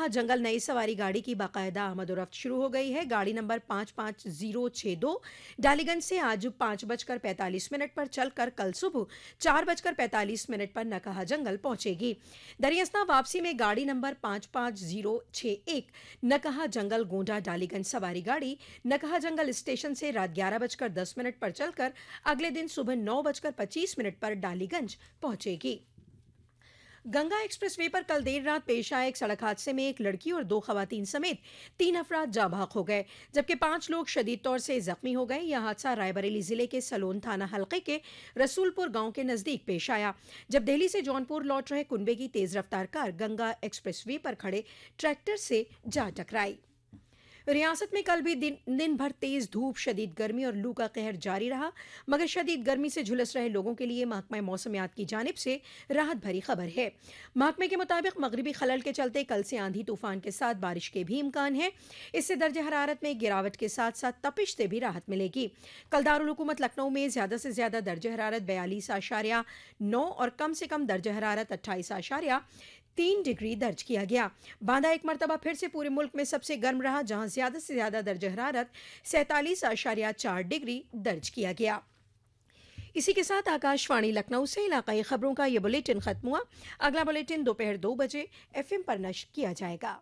जंगल नई सवारी गाड़ी की बाकायदा आमद और रफ्त शुरू हो गई है। गाड़ी नंबर 55062 डालीगंज से आज 5:45 पर चलकर कल सुबह 4:45 पर नकहा जंगल पहुंचेगी। दरियास्ता वापसी में गाड़ी नंबर 55061 नकहा जंगल गोंडा डालीगंज सवारी गाड़ी नकहा जंगल स्टेशन से रात 11:10 पर चलकर अगले दिन सुबह 9:25 पर डालीगंज पहुंचेगी। गंगा एक्सप्रेसवे पर कल देर रात पेश आए एक सड़क हादसे में एक लड़की और 2 खवातीन समेत 3 अफराद जाँ बहक हो गए, जबकि 5 लोग शदीद तौर से जख्मी हो गए। यह हादसा रायबरेली जिले के सलोन थाना हल्के के रसूलपुर गांव के नजदीक पेश आया, जब दिल्ली से जौनपुर लौट रहे कुनबे की तेज रफ्तार कार गंगा एक्सप्रेसवे पर खड़े ट्रैक्टर से जा टकराई। रियासत में कल भी दिन भर तेज धूप, शदीद गर्मी और लू का कहर जारी रहा, मगर शदीद गर्मी से झुलस रहे लोगों के लिए महकमा मौसमियात की जानिब से राहत भरी खबर है। महकमे के मुताबिक मगरिबी खलल के चलते कल से आंधी तूफान के साथ बारिश के भी इम्कान है। इससे दर्ज हरारत में गिरावट के साथ साथ तपिश से भी राहत मिलेगी। कल दारुल हुकूमत लखनऊ में ज्यादा से ज्यादा दर्ज हरारत 42.9 और कम से कम दर्ज हरारत 28.3 डिग्री दर्ज किया गया। बांदा एक मरतबा फिर से पूरे मुल्क में सबसे गर्म रहा, जहां ज्यादा से ज्यादा दर्ज हरारत 47.4 डिग्री दर्ज किया गया। इसी के साथ आकाशवाणी लखनऊ से इलाकाई खबरों का यह बुलेटिन खत्म हुआ। अगला बुलेटिन दोपहर 2 बजे एफएम पर नश्र किया जाएगा।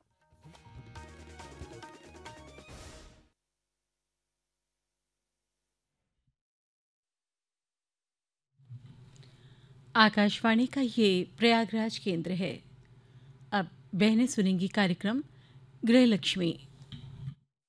आकाशवाणी का ये प्रयागराज केंद्र है। अब बहनें सुनेंगी कार्यक्रम गृहलक्ष्मी।